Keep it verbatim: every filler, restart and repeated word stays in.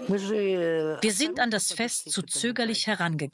Wir sind an das Fest zu zögerlich herangegangen.